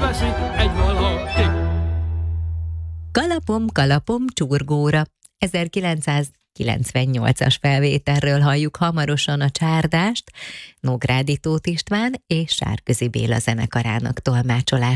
veszi egy valaki. Kalapom, kalapom csurgóra. 1998-as felvételről halljuk hamarosan a csárdást, Nógrádi Tóth István és Sárközi Béla zenekarának tolmácsolásában.